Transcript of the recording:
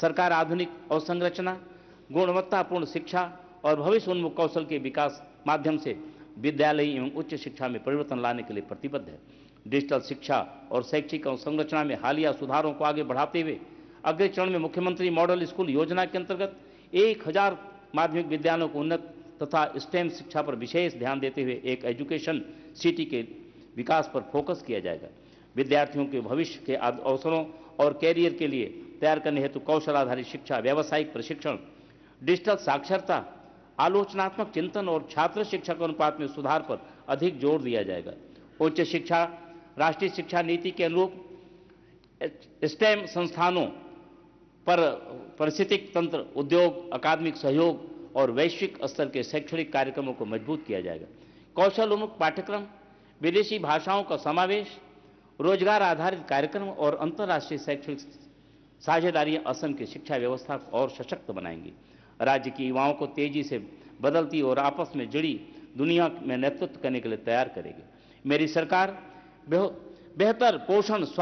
सरकार आधुनिक अवसंरचना, गुणवत्तापूर्ण शिक्षा और भविष्य उन्मुख कौशल के विकास माध्यम से विद्यालयी एवं उच्च शिक्षा में परिवर्तन लाने के लिए प्रतिबद्ध है। डिजिटल शिक्षा और शैक्षिक अवसंरचना में हालिया सुधारों को आगे बढ़ाते हुए अगले चरण में मुख्यमंत्री मॉडल स्कूल योजना के अंतर्गत 1000 माध्यमिक विद्यालयों को उन्नत तथा स्टेम शिक्षा पर विशेष ध्यान देते हुए एक एजुकेशन सिटी के विकास पर फोकस किया जाएगा। विद्यार्थियों के भविष्य के अवसरों और कैरियर के लिए तैयार करने हेतु कौशल आधारित शिक्षा, व्यावसायिक प्रशिक्षण, डिजिटल साक्षरता, आलोचनात्मक चिंतन और छात्र शिक्षक अनुपात में सुधार पर अधिक जोर दिया जाएगा। उच्च शिक्षा राष्ट्रीय शिक्षा नीति के अनुरूप स्टेम संस्थानों पर पारिस्थितिक तंत्र, उद्योग, अकादमिक सहयोग और वैश्विक स्तर के शैक्षणिक कार्यक्रमों को मजबूत किया जाएगा। कौशल उन्मुख पाठ्यक्रम, विदेशी भाषाओं का समावेश, रोजगार आधारित कार्यक्रम और अंतर्राष्ट्रीय शैक्षणिक साझेदारियां असम की शिक्षा व्यवस्था को और सशक्त बनाएंगी। राज्य के युवाओं को तेजी से बदलती और आपस में जुड़ी दुनिया में नेतृत्व करने के लिए तैयार करेगी। मेरी सरकार बेहतर पोषण